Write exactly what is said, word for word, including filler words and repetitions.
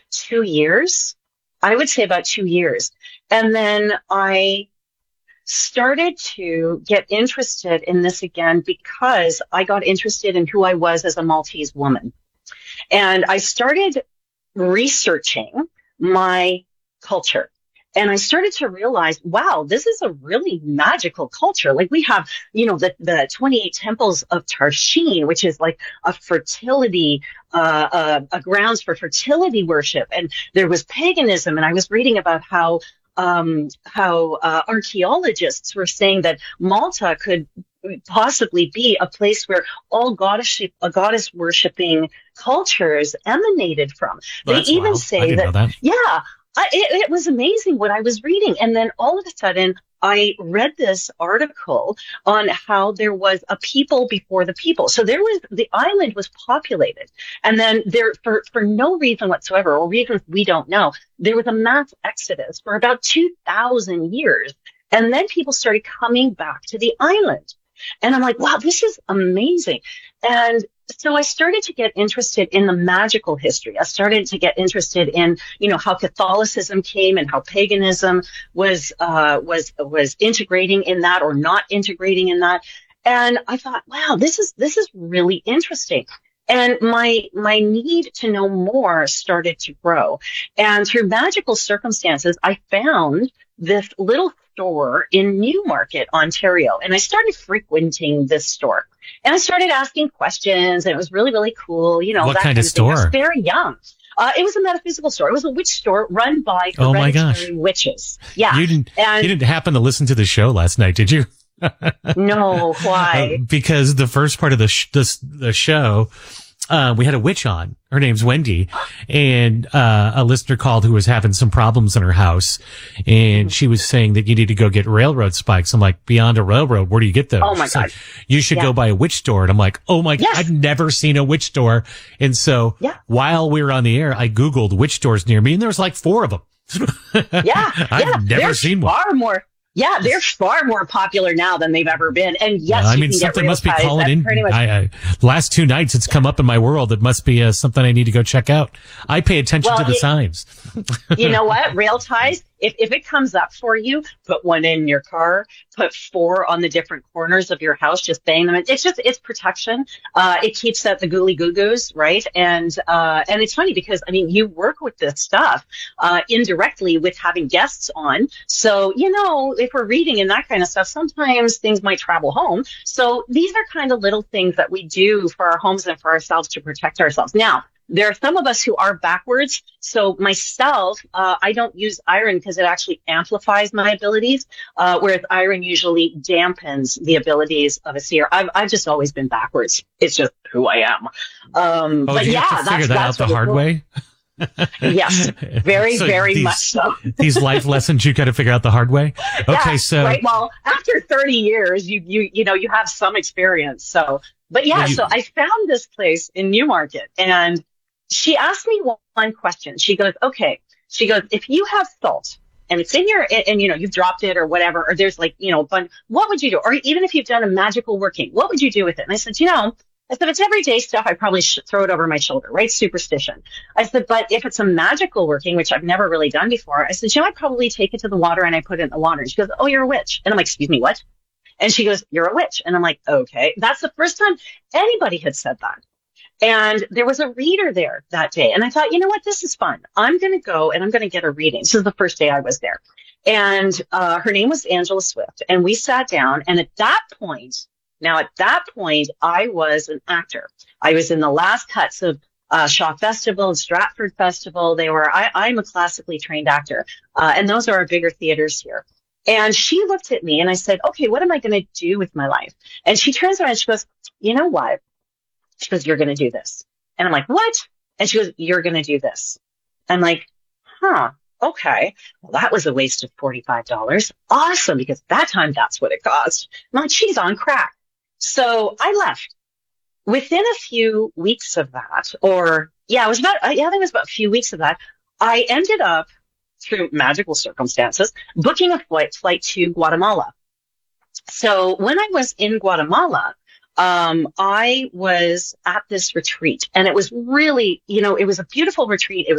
two years. I would say about two years. And then I started to get interested in this again because I got interested in who I was as a Maltese woman. And I started researching my culture. And I started to realize, wow, this is a really magical culture. Like we have, you know, the, the twenty-eight temples of Tarshin, which is like a fertility, uh, uh, a grounds for fertility worship. And there was paganism. And I was reading about how Um, how uh, archaeologists were saying that Malta could possibly be a place where all goddess uh, goddess worshipping cultures emanated from. Well, they even wild. say that, that, yeah, I, it, it was amazing what I was reading. And then all of a sudden, I read this article on how there was a people before the people. So there was, the island was populated. And then there, for, for no reason whatsoever, or reasons we don't know, there was a mass exodus for about two thousand years. And then people started coming back to the island. And I'm like, wow, this is amazing. And so I started to get interested in the magical history. I started to get interested in, you know, how Catholicism came and how paganism was, uh, was, was integrating in that or not integrating in that. And I thought, wow, this is, this is really interesting. And my, my need to know more started to grow. And through magical circumstances, I found this little store in Newmarket, Ontario. And I started frequenting this store. And I started asking questions, and it was really, really cool. You know, what that kind, kind of of thing. I store? was very young. Uh, it was a metaphysical store. It was a witch store run by Oh my gosh. hereditary witches. Yeah. You didn't, and you didn't happen to listen to the show last night, did you? No, why? Uh, because the first part of the, sh- the, the show, uh, we had a witch on. Her name's Wendy, and uh a listener called who was having some problems in her house, and she was saying that you need to go get railroad spikes. I'm like, beyond a railroad, where do you get those? Oh my She's like, God. you should Yeah. go by a witch store. And I'm like, oh my Yes. God, I've never seen a witch store. And so Yeah. while we were on the air, I Googled witch stores near me, and there was like four of them. Yeah. I've yeah. never They're seen one. Far more. Yeah, they're far more popular now than they've ever been. And yes, Uh, I you mean, can something get must be real ties. calling That's in. pretty much- I, I, last two nights, it's come up in my world. It must be uh, something I need to go check out. I pay attention Well, to the it- signs. You know what? Rail ties, if, if it comes up for you, put one in your car, put four on the different corners of your house, just bang them in. It's just, it's protection. Uh, it keeps out the ghouly goo-goos, right? And, uh, and it's funny because, I mean, you work with this stuff, uh, indirectly with having guests on. So, you know, if we're reading and that kind of stuff, sometimes things might travel home. So these are kind of little things that we do for our homes and for ourselves to protect ourselves. Now, there are some of us who are backwards. So myself, uh, I don't use iron because it actually amplifies my abilities, uh, whereas iron usually dampens the abilities of a seer. I've, I've just always been backwards. It's just who I am. Um, Oh, but do you yeah, have to that's, figure that that's out the really hard cool. way? Yes, very, So very these- much so. These life lessons you got to figure out the hard way. Okay, Yeah, so right. Well, after thirty years, you, you, you know, you have some experience. So, but yeah, Well, you- so I found this place in Newmarket, and she asked me one, one question. She goes, okay, she goes, if you have salt and it's in your, and, and you know, you've dropped it or whatever, or there's like, you know, but what would you do? Or even if you've done a magical working, what would you do with it? And I said, you know, I said, if it's everyday stuff, I probably should throw it over my shoulder, right? Superstition. I said, but if it's a magical working, which I've never really done before, I said, you know, I'd probably take it to the water and I put it in the water. And she goes, oh, you're a witch. And I'm like, excuse me, what? And she goes, you're a witch. And I'm like, okay. That's the first time anybody had said that. And there was a reader there that day. And I thought, you know what? This is fun. I'm going to go and I'm going to get a reading. This is the first day I was there. And uh, her name was Angela Swift. And we sat down. And at that point, now at that point, I was an actor. I was in the last cuts of uh, Shaw Festival and Stratford Festival. They were, I, I'm a classically trained actor. Uh, and those are our bigger theaters here. And she looked at me and I said, okay, what am I going to do with my life? And she turns around and she goes, you know what? She goes, you're going to do this. And I'm like, what? And she goes, you're going to do this. I'm like, huh, okay. Well, that was a waste of forty-five dollars. Awesome. Because that time, that's what it cost. I'm like, she's on crack. So I left. Within a few weeks of that, or yeah, it was about, yeah, I think it was about a few weeks of that, I ended up, through magical circumstances, booking a flight, flight to Guatemala. So when I was in Guatemala, Um, I was at this retreat, and it was really, you know, it was a beautiful retreat. It was